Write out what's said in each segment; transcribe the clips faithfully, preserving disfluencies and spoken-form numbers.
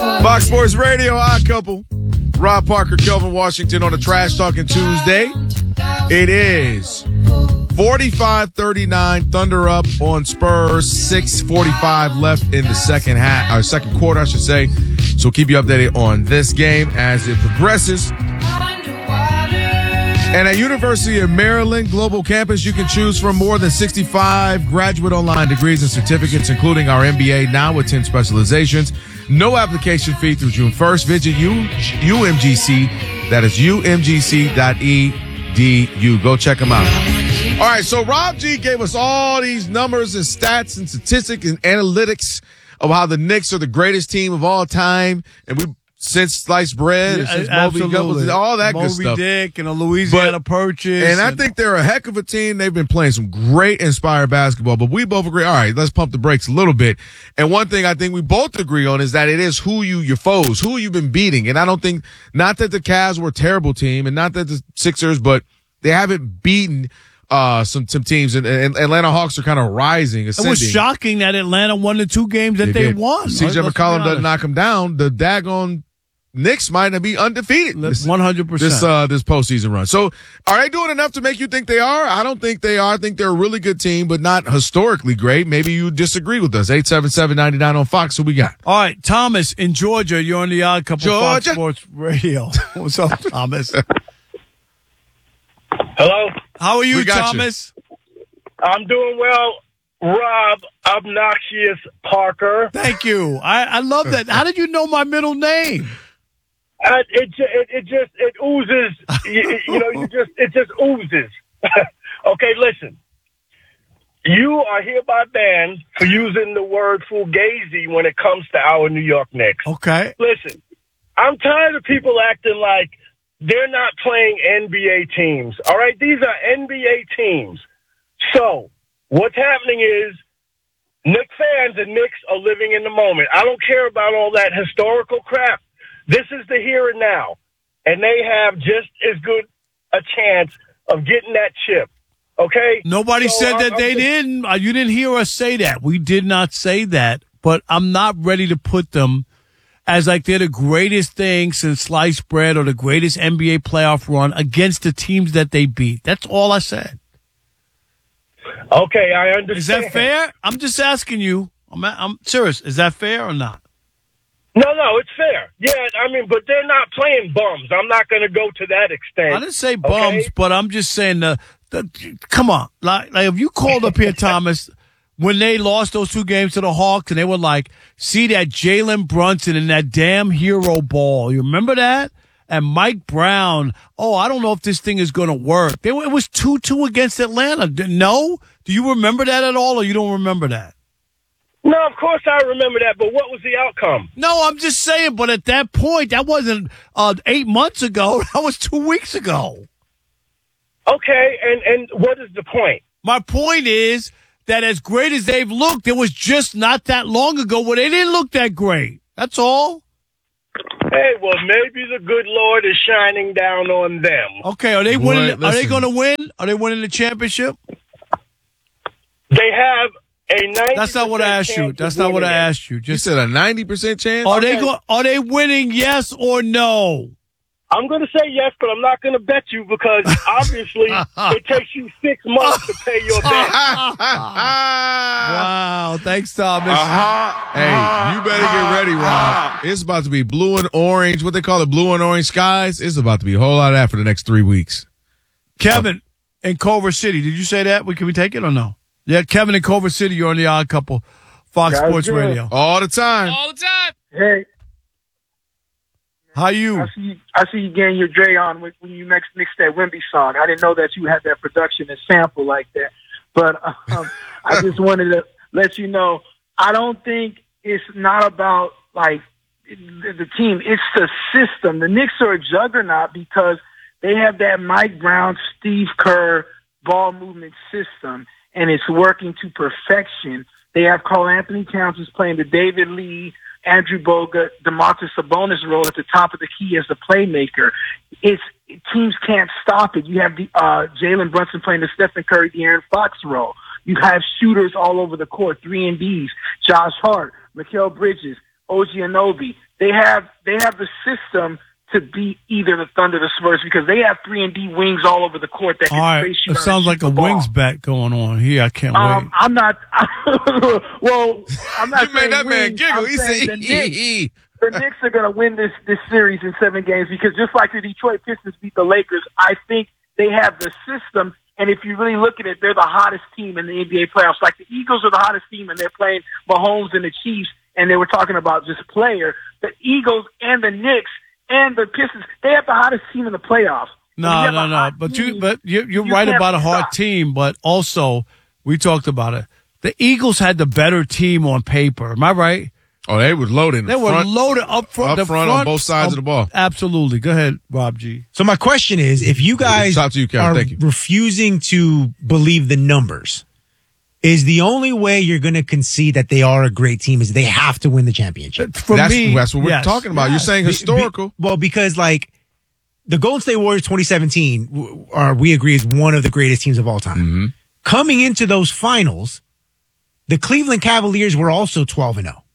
Fox Sports Radio, Odd Couple. Rob Parker, Kelvin Washington on a Trash Talking Tuesday. It is forty-five thirty-nine, Thunder up on Spurs, six forty-five left in the second half, or second quarter, I should say. So we'll keep you updated on this game as it progresses. And at University of Maryland Global Campus, you can choose from more than sixty-five graduate online degrees and certificates, including our M B A, now with ten specializations. No application fee through June first. Visit U M G C. That is U M G C dot E D U. Go check them out. All right, so Rob G gave us all these numbers and stats and statistics and analytics of how the Knicks are the greatest team of all time. And we since sliced bread, yeah, since Moby Gubbels, all that Moby good stuff. Dick and a Louisiana but, Purchase. And, and I think they're a heck of a team. They've been playing some great inspired basketball, but we both agree, all right, let's pump the brakes a little bit. And one thing I think we both agree on is that it is who you, your foes, who you've been beating. And I don't think, not that the Cavs were a terrible team and not that the Sixers, but they haven't beaten Uh, some some teams, and, and Atlanta Hawks are kind of rising. Ascending. It was shocking that Atlanta won the two games that they, they won. C J McCollum doesn't knock them down. The daggone Knicks might not be undefeated. One hundred percent this uh this postseason run. So, are they doing enough to make you think they are? I don't think they are. I think they're a really good team, but not historically great. Maybe you disagree with us. Eight seven seven ninety nine on Fox. Who we got? All right, Thomas in Georgia. You're on the Odd Couple Fox Sports Radio. What's up, Thomas? Hello. How are you, Thomas? You. I'm doing well, Rob Obnoxious Parker. Thank you. I, I love that. How did you know my middle name? Uh, it, it it just it oozes. you, you know, you just it just oozes. Okay, listen. You are hereby banned for using the word fugazi when it comes to our New York Knicks. Okay. Listen, I'm tired of people acting like they're not playing N B A teams. All right, these are N B A teams. So what's happening is Knicks fans and Knicks are living in the moment. I don't care about all that historical crap. This is the here and now, and they have just as good a chance of getting that chip. Okay? Nobody so said that I'm, they I'm just, didn't. You didn't hear us say that. We did not say that, but I'm not ready to put them as like they're the greatest thing since sliced bread or the greatest N B A playoff run against the teams that they beat. That's all I said. Okay, I understand. Is that fair? I'm just asking you. I'm, I'm serious. Is that fair or not? No, no, it's fair. Yeah, I mean, but they're not playing bums. I'm not going to go to that extent. I didn't say bums, okay? But I'm just saying the, the come on. Like, like if you called up here, Thomas, when they lost those two games to the Hawks and they were like, see that Jalen Brunson and that damn hero ball. You remember that? And Mike Brown. Oh, I don't know if this thing is going to work. They, it was two two against Atlanta. No? Do you remember that at all or you don't remember that? No, of course I remember that, but what was the outcome? No, I'm just saying, but at that point, that wasn't uh, eight months ago. That was two weeks ago. Okay, and, and what is the point? My point is that as great as they've looked, it was just not that long ago where they didn't look that great. That's all. Hey, well, maybe the good Lord is shining down on them. Okay, are they winning? Boy, are they going to win? Are they winning the championship? They have a ninety. That's not what I asked you. That's not what I asked you. Just you said a ninety percent chance. Are okay. they go? Are they winning? Yes or no? I'm going to say yes, but I'm not going to bet you because obviously it takes you six months to pay your bet. Wow. Thanks, Thomas. Uh-huh. Hey, you better get ready, Rob. It's about to be blue and orange, what they call it, blue and orange skies. It's about to be a whole lot of that for the next three weeks. Kevin in Culver City. Did you say that? Can we take it or no? Yeah, Kevin in Culver City. You're on the Odd Couple, Fox Guys Sports good. Radio. All the time. All the time. Hey. How you? I see you, I see you getting your Dre on when, when you next mixed that Wemby song. I didn't know that you had that production and sample like that. But um, I just wanted to let you know, I don't think it's not about, like, the, the team. It's the system. The Knicks are a juggernaut because they have that Mike Brown, Steve Kerr ball movement system, and it's working to perfection. They have Karl Anthony Towns who's playing the David Lee, Andrew Bogut, DeMontis Sabonis role at the top of the key as the playmaker. It's teams can't stop it. You have the uh, Jalen Brunson playing the Stephen Curry, De'Aaron Fox role. You have shooters all over the court, three and D's, Josh Hart, Mikal Bridges, O G Anunoby. They have they have the system to beat either the Thunder or the Spurs because they have three and D wings all over the court that can all right, space you. It sounds like a wings bet going on here. I can't um, wait. I'm not. well, I'm not. You made that man wings, giggle. I'm He said, the Knicks, the Knicks are going to win this this series in seven games because just like the Detroit Pistons beat the Lakers, I think they have the system. And if you really look at it, they're the hottest team in the N B A playoffs. Like the Eagles are the hottest team, and they're playing Mahomes and the Chiefs, and they were talking about just player. The Eagles and the Knicks and the Pistons, they have the hottest team in the playoffs. No, no, no. But you, but you, you're you right about a hard stop. team. But also, we talked about it. The Eagles had the better team on paper. Am I right? Oh, they were loaded. They were front, loaded up front. up the front, on both sides of the ball. Absolutely. Go ahead, Rob G. So my question is, if you guys Shout out to you, Kevin. are Thank you. refusing to believe the numbers, is the only way you're going to concede that they are a great team is they have to win the championship. For that's, me, that's what we're yes. talking about. You're saying Be- historical. be- well, because like the Golden State Warriors twenty seventeen, w- are we agree is one of the greatest teams of all time. Mm-hmm. Coming into those finals, the Cleveland Cavaliers were also twelve and oh.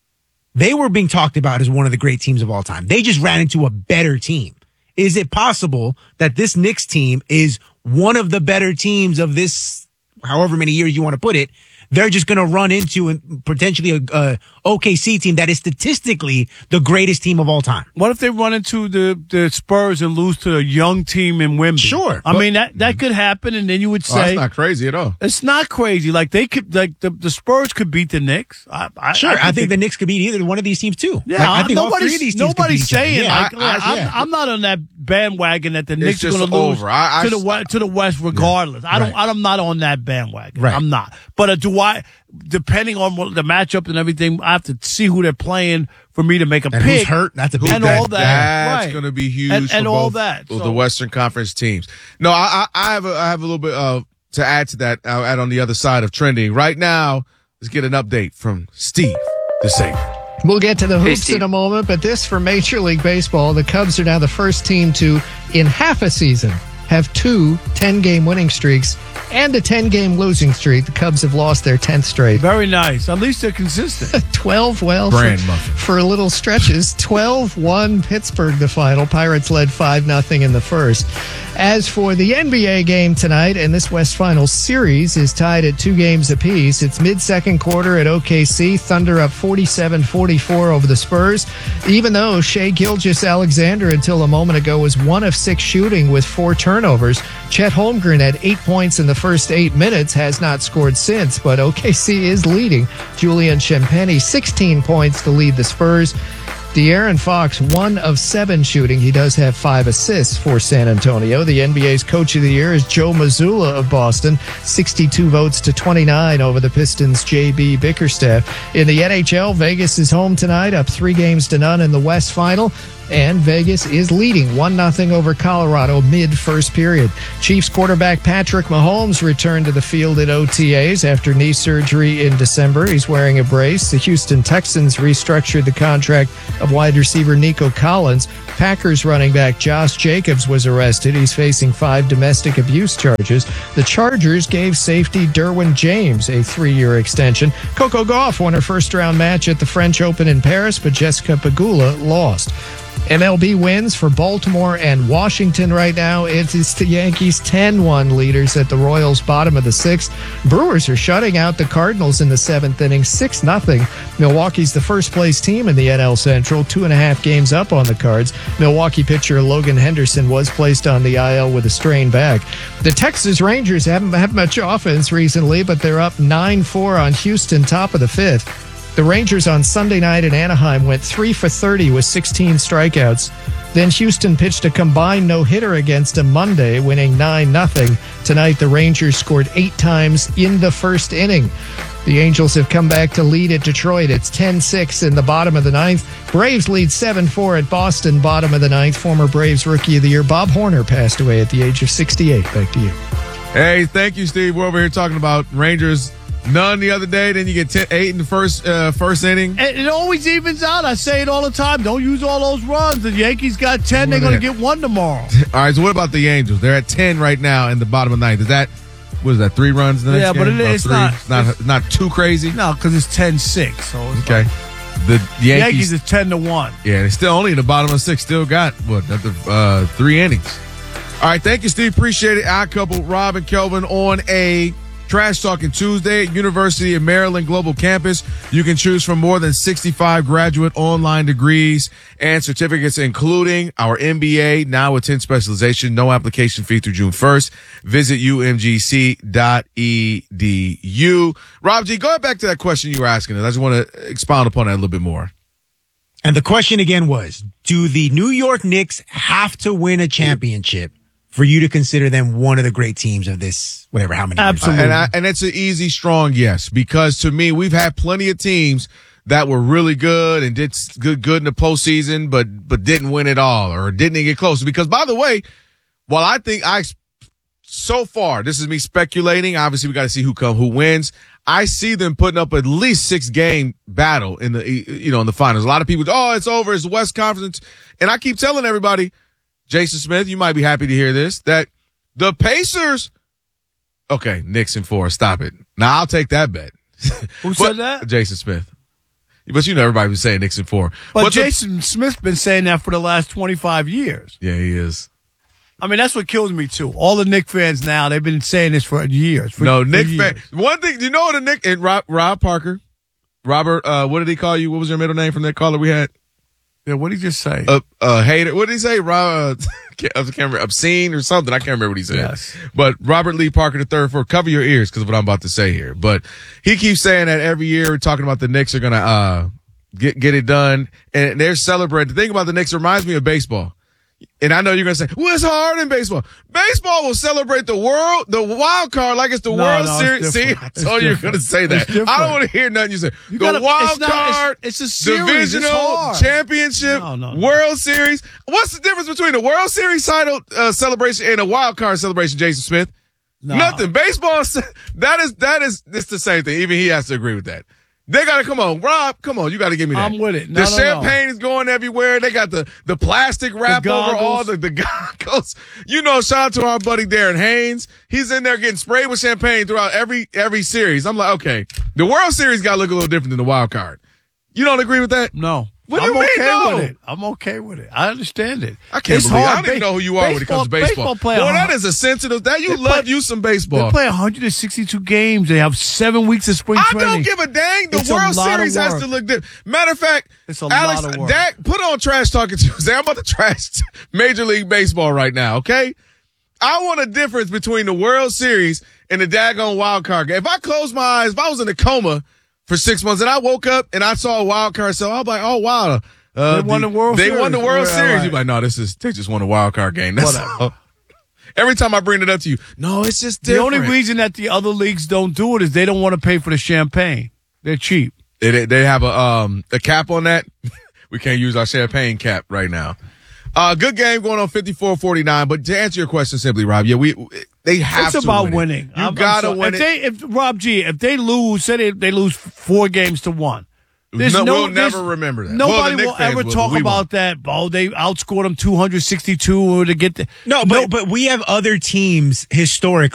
They were being talked about as one of the great teams of all time. They just ran into a better team. Is it possible that this Knicks team is one of the better teams of this, however many years you want to put it? They're just going to run into and potentially a, a O K C team that is statistically the greatest team of all time. What if they run into the, the Spurs and lose to a young team in Wembley? Sure, I but- mean, that, that could happen, and then you would Oh, that's say not crazy at all. it's not crazy. Like they could, like the, the Spurs could beat the Knicks. I, I, Sure, I, could think the Knicks could beat either one of these teams too. Yeah, Like, I think all nobody's, three of these teams could nobody's beat each other. saying Yeah, like, I- I- I'm, yeah. I'm not on that bandwagon that the Knicks are just going to lose over. I- I- to the West, to the West regardless. I don't. Right. I'm not on that bandwagon. Right. I'm not. But uh, do I? Depending on what the matchup and everything, I have to see who they're playing for me to make a And pick. who's hurt? That's a big and that- all that. That's right. going to be huge and, for and all both that. of So- the Western Conference teams. No, I, I, I have a, I have a little bit uh, to add to that. I'll add on the other side of trending right now. Let's get an update from Steve DeSaver. We'll get to the hoops Steve. in a moment, but this for Major League Baseball. The Cubs are now the first team to, in half a season, have two ten-game winning streaks and a ten-game losing streak. The Cubs have lost their tenth straight. Very nice. At least they're consistent. twelve, well, Brand for, muffin. for little stretches. twelve one Pittsburgh the final. Pirates led five nothing in the first. As for the N B A game tonight, and this West Finals series is tied at two games apiece. It's mid-second quarter at O K C. Thunder up forty-seven forty-four over the Spurs. Even though Shai Gilgeous-Alexander until a moment ago was one of six shooting with four turnovers, Chet Holmgren at eight points in the first eight minutes has not scored since, but O K C is leading. Julian Champagny, sixteen points to lead the Spurs. De'Aaron Fox, one of seven shooting. He does have five assists for San Antonio. The N B A's Coach of the Year is Joe Mazzulla of Boston, sixty-two votes to twenty-nine over the Pistons' J B Bickerstaff. In the N H L, Vegas is home tonight, up three games to none in the West Final. And Vegas is leading one nothing over Colorado mid-first period. Chiefs quarterback Patrick Mahomes returned to the field at O T As after knee surgery in December. He's wearing a brace. The Houston Texans restructured the contract of wide receiver Nico Collins. Packers running back Josh Jacobs was arrested. He's facing five domestic abuse charges. The Chargers gave safety Derwin James a three-year extension. Coco Gauff won her first-round match at the French Open in Paris, but Jessica Pegula lost. M L B wins for Baltimore and Washington right now. It is the Yankees ten one leaders at the Royals bottom of the sixth. Brewers are shutting out the Cardinals in the seventh inning, six nothing. Milwaukee's the first place team in the N L Central, two and a half games up on the Cards. Milwaukee pitcher Logan Henderson was placed on the I L with a strained back. The Texas Rangers haven't had much offense recently, but they're up nine four on Houston, top of the fifth. The Rangers on Sunday night in Anaheim went three for thirty with sixteen strikeouts. Then Houston pitched a combined no-hitter against them Monday, winning nine nothing. Tonight, the Rangers scored eight times in the first inning. The Angels have come back to lead at Detroit. It's ten six in the bottom of the ninth. Braves lead seven four at Boston, bottom of the ninth. Former Braves Rookie of the Year Bob Horner passed away at the age of sixty-eight. Back to you. Hey, thank you, Steve. We're over here talking about Rangers. None the other day. Then you get ten, eight in the first uh, first inning. And it always evens out. I say it all the time. Don't use all those runs. The Yankees got ten. They're going to get one tomorrow. All right. So what about the Angels? They're at ten right now in the bottom of the ninth. Is that what is that? Three runs in the next Yeah, game? but it- About it's three? not- It's not. It's not too crazy. No, because it's ten six. So it's Okay. like- The Yankees, Yankees, is ten to one. yeah, they're still only in the bottom of six. Still got what another uh, three innings. All right, thank you, Steve. Appreciate it. Odd couple, Rob and Kelvin on a Trash Talking Tuesday at University of Maryland Global Campus. You can choose from more than sixty-five graduate online degrees and certificates, including our M B A, now with ten specialization. No application fee through June first. Visit U M G C dot E D U. Rob G, go back to that question you were asking us. I just want to expound upon that a little bit more. And the question again was, do the New York Knicks have to win a championship for you to consider them one of the great teams of this, whatever, how many years? Absolutely. And, I, and it's an easy, strong yes, because to me, we've had plenty of teams that were really good and did good, good in the postseason, but, but didn't win it all or didn't get close. Because by the way, while I think I, so far, this is me speculating. Obviously we got to see who come, who wins. I see them putting up at least six game battle in the, you know, in the finals. A lot of people, oh, it's over. It's the West Conference. And I keep telling everybody, Jason Smith, you might be happy to hear this, that the Pacers, okay, Knicks in four, stop it. Now I'll take that bet. Who said that? Jason Smith. But you know everybody was saying Knicks in four. But, but Jason the, Smith's been saying that for the last twenty-five years. Yeah, he is. I mean, that's what kills me, too. All the Knicks fans now, they've been saying this for years. For, no, for Knicks years. fan. One thing, you know what a Knick, and Rob, Rob Parker, Robert, uh, what did he call you? What was your middle name from that caller we had? Yeah, what did he just say? Uh, uh, hater. What did he say? Rob, uh, I can't remember, obscene or something. I can't remember what he said. Yes. But Robert Lee Parker the third for cover your ears because of what I'm about to say here. But he keeps saying that every year we're talking about the Knicks are going to, uh, get, get it done. And they're celebrating. The thing about the Knicks reminds me of baseball. And I know you're going to say, well, it's hard in baseball. Baseball will celebrate the world, the wild card like it's the No, World no, Series. it's See, different. I It's told you you're different. going to say It's that. different. I don't want to hear nothing you say. You the gotta- wild it's not- card, it's- it's a series. It's divisional, hard. championship, No, no, no. World Series. What's the difference between a World Series title uh, celebration and a wild card celebration, Jason Smith? No. Nothing. Baseball, that is, that is, it's the same thing. Even he has to agree with that. They gotta come on, Rob. Come on, you gotta give me that. I'm with it. No, the no, champagne no. is going everywhere. They got the the plastic wrap The over all goggles. the the goggles. You know, shout out to our buddy Darren Haynes. He's in there getting sprayed with champagne throughout every every series. I'm like, okay, the World Series got to look a little different than the wild card. You don't agree with that? No. What do I'm you mean, okay no? with it. I'm okay with it. I understand it. I can't It's believe. hard. I don't even know who you are when it comes to baseball. Baseball play Boy, a- that is a sensitive. That you They love play- you some They baseball. play one hundred sixty-two games. They have seven weeks of spring I training. don't give a dang. The It's a World lot of Series has work. to look different. Matter of fact, It's a Alex, lot of work. Dak, put on Trash Talking Tuesday. I'm about to trash Major League Baseball right now, okay? I want a difference between the World Series and the daggone wild card game. If I close my eyes, if I was in a coma for six months and I woke up and I saw a wild card, so I'm like, oh, wow. Uh, They won the World they Series. won the World Right, Series. right. You're like, no, this is, they just won a wild card game. That's Whatever. all. Every time I bring it up to you, no, it's just The different. only reason that the other leagues don't do it is they don't want to pay for the champagne. They're cheap. They they have a um a cap on that. We can't use our champagne cap right now. Uh, good game going on fifty-four forty-nine. But to answer your question simply, Rob, yeah, we they have It's to about win it. winning. You I'm- I'm gotta sorry. win if it. They, if Rob G, if they lose, say they, they lose four games to one. There's No, no, we'll there's- never remember that. Nobody Well, the Knicks will fans ever will, talk but we about won't. that. Oh, they outscored them two hundred sixty-two to get the No, but but we have other teams historically